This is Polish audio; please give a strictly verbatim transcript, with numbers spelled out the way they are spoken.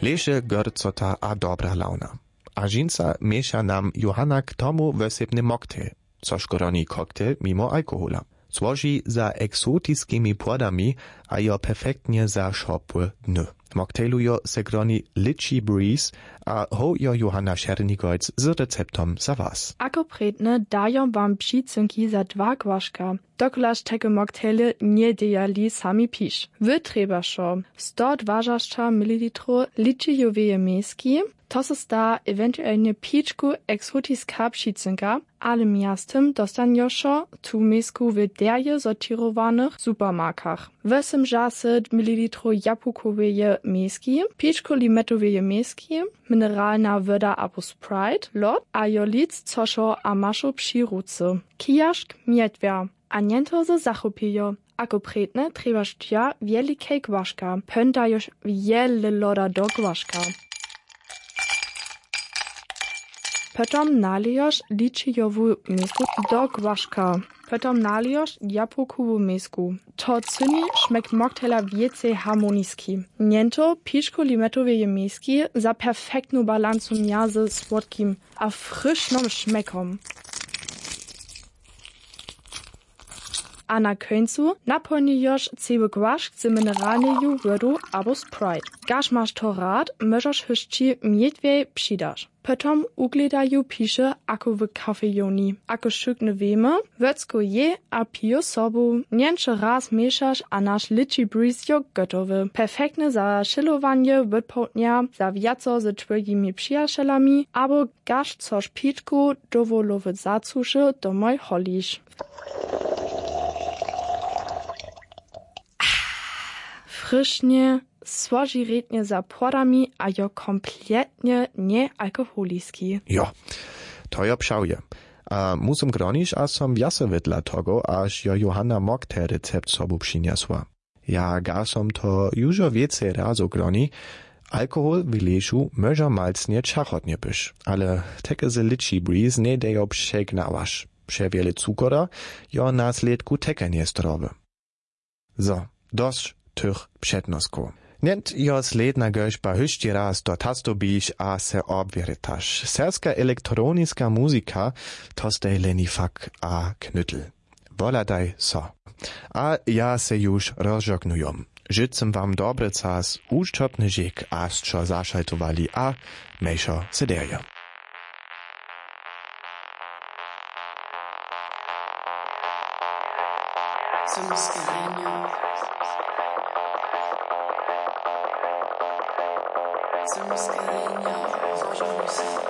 Leže gorcota a dobra launa. A žinca mieša nam Johanna k tomu wesebny mocktail, což koroni koktail mimo alkohola. Złoži za eksotiskimi płodami, a jo perfektnie za szopłe dny. W mocktailu jo se groni Litchi Breeze, a ho jo Johanna Schernigolc z receptom za was. Ako predne dają wam pšicynki za dwa głaszka. Dokolaż tego mocktaile nie dejali sami pisz. Wy trebaszo sto dwadzieścia mililitrów litchiowej mieski, to se sta ewentualnie piczku eksotiska pšicynka, ale miastem dostanjoszo tu miesku w derje sortirowanych supermarkach. osiemdziesiąt mililitrów jabłkowej mieski, piczku limetowej mieski, mineralna woda albo Sprite, lod, a jolic coszo a maszo przy ruce. Kijaszk miedwia, a niento ze zachopijo. Ako predne trebaš tja wielkie głaszka, pęta już wiele loda do głaszka. Potom nalijoš ličijovu misku do głaszka. Potom nalijoš jabłkovu misku. To cyni szmek mocktaila wiece harmoniski. Niento piczku limetowej miski za perfektnu balansu między słodkim a frischnym szmekom. A na końcu napełnijoš cały głaszk z mineralną wodą albo Sprite. Gaż masz to rad, możesz jeszcze miedwie przydasz. Potom ugledaju pisze ako w kafejoni. Ako szykne wiemy, wecko je a piju sobu. Niencze raz mieszasz, a nasz Litchi Breeze jo gotowy. Perfektne za szylowanie wypołdnia, za wiaco ze twoimi przyjacielami, albo gaż coś pitku dowolowy zacuszy domoj holisz. Frischnie, słodzirednie za płodami, a jo kompletnie niealkoholiski. Jo, to jo pšauje. A musím groniš, a som vjasovedla togo, až jo Johanna mocktail recept sobu přiniesła. Ja ga som to južo wiece razo groni, alkohol w lešu moža malcnie čachotnie byš, ale teke ze Litchi Breeze ne dejo přegnawaš. Przewiele cukora, jo nasljedku teke nie zdrowe. So, dość tych przednosku. Nient jo sledna gośba hyšći raz do tastobiš a se obvjeritaš. Serska elektroniska muzika to stej leni fak a knüttel. Voladaj so. A ja se już rozżognujom. Žycem wam dobre cas, uščopny žik a sčo zašaltovali a mejšo sederja. Somos cariño. Somos cariño.